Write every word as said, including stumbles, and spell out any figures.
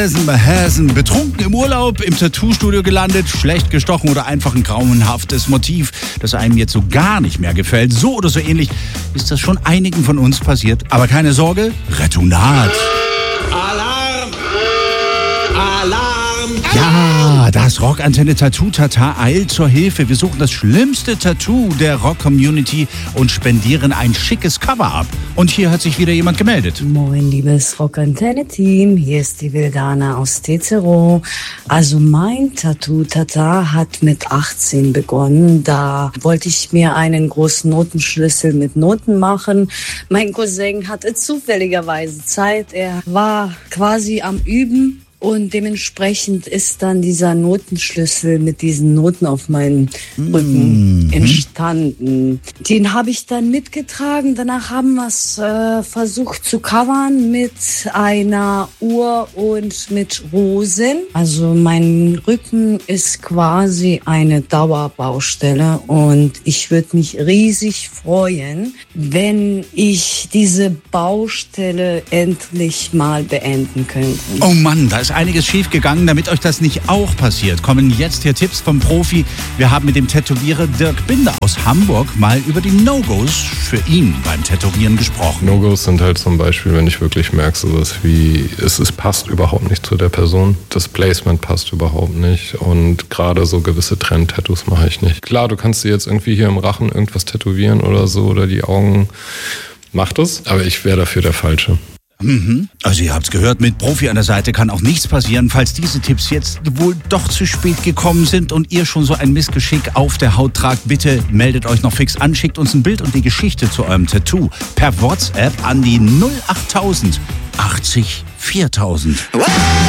Häsen, Häsen, betrunken im Urlaub, im Tattoo-Studio gelandet, schlecht gestochen oder einfach ein grauenhaftes Motiv, das einem jetzt so gar nicht mehr gefällt. So oder so ähnlich ist das schon einigen von uns passiert. Aber keine Sorge, Rettung naht. Alarm! Alarm! Ja, das Rockantenne Tattoo Tata eilt zur Hilfe. Wir suchen das schlimmste Tattoo der Rock-Community und spendieren ein schickes Cover ab. Und hier hat sich wieder jemand gemeldet. Moin, liebes Rockantenne-Team. Hier ist die Vildana aus Tetero. Also mein Tattoo Tata hat mit achtzehn begonnen. Da wollte ich mir einen großen Notenschlüssel mit Noten machen. Mein Cousin hatte zufälligerweise Zeit. Er war quasi am Üben. Und dementsprechend ist dann dieser Notenschlüssel mit diesen Noten auf meinen Rücken mm. entstanden. Den habe ich dann mitgetragen. Danach haben wir es äh, versucht zu covern mit einer Uhr und mit Rosen. Also mein Rücken ist quasi eine Dauerbaustelle und ich würde mich riesig freuen, wenn ich diese Baustelle endlich mal beenden könnte. Oh Mann, da ist einiges schiefgegangen. Damit euch das nicht auch passiert, kommen jetzt hier Tipps vom Profi. Wir haben mit dem Tätowierer Dirk Binder aus Hamburg mal über die No-Gos für ihn beim Tätowieren gesprochen. No-Gos sind halt zum Beispiel, wenn ich wirklich merke, sowas wie, es, es passt überhaupt nicht zu der Person. Das Placement passt überhaupt nicht. Und gerade so gewisse Trend-Tattoos mache ich nicht. Klar, du kannst dir jetzt irgendwie hier im Rachen irgendwas tätowieren oder so oder die Augen. Mach das, aber ich wäre dafür der Falsche. Mhm. Also ihr habt's gehört, mit Profi an der Seite kann auch nichts passieren. Falls diese Tipps jetzt wohl doch zu spät gekommen sind und ihr schon so ein Missgeschick auf der Haut tragt, bitte meldet euch noch fix an, schickt uns ein Bild und die Geschichte zu eurem Tattoo per WhatsApp an die null achttausend achtzig viertausend.